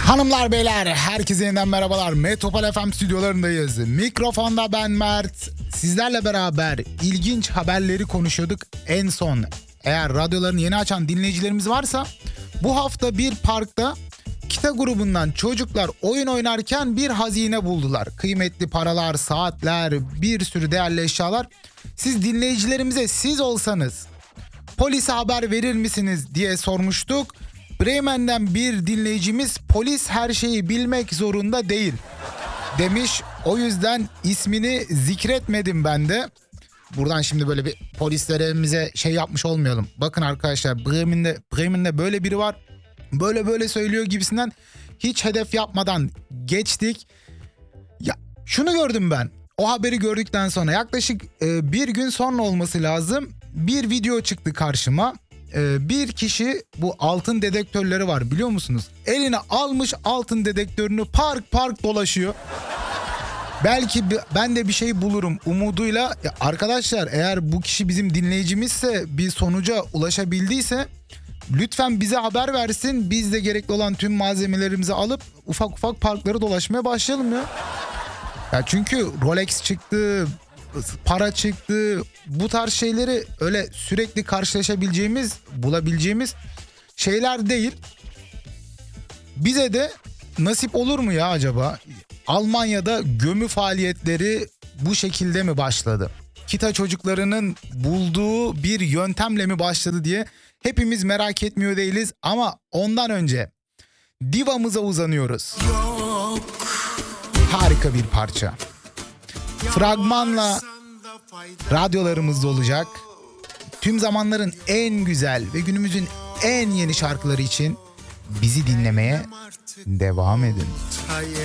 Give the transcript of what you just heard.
Hanımlar beyler herkese yeniden merhabalar. Metropol FM stüdyolarındayız. Mikrofonda ben Mert. Sizlerle beraber ilginç haberleri konuşuyorduk en son. Eğer radyolarını yeni açan dinleyicilerimiz varsa bu hafta bir parkta Kita grubundan çocuklar oyun oynarken bir hazine buldular. Kıymetli paralar, saatler, bir sürü değerli eşyalar. Siz dinleyicilerimize siz olsanız polise haber verir misiniz diye sormuştuk. Bremen'den bir dinleyicimiz polis her şeyi bilmek zorunda değil demiş. O yüzden ismini zikretmedim ben de. Buradan şimdi böyle bir polislerimize şey yapmış olmayalım. Bakın arkadaşlar Bremen'de böyle biri var. Böyle söylüyor gibisinden hiç hedef yapmadan geçtik. Ya şunu gördüm ben. O haberi gördükten sonra yaklaşık bir gün sonra olması lazım. Bir video çıktı karşıma. Bir kişi bu altın dedektörleri var biliyor musunuz? Eline almış altın dedektörünü park dolaşıyor. Belki ben de bir şey bulurum umuduyla. Ya arkadaşlar eğer bu kişi bizim dinleyicimizse bir sonuca ulaşabildiyse lütfen bize haber versin. Biz de gerekli olan tüm malzemelerimizi alıp ufak parkları dolaşmaya başlayalım ya. Ya çünkü Rolex çıktı, para çıktı. Bu tarz şeyleri öyle sürekli karşılaşabileceğimiz, bulabileceğimiz şeyler değil. Bize de nasip olur mu ya acaba? Almanya'da gömü faaliyetleri bu şekilde mi başladı? Kita çocuklarının bulduğu bir yöntemle mi başladı diye hepimiz merak etmiyor değiliz. Ama ondan önce divamıza uzanıyoruz. Harika bir parça. Fragmanla radyolarımızda olacak. Tüm zamanların en güzel ve günümüzün en yeni şarkıları için bizi dinlemeye devam edin.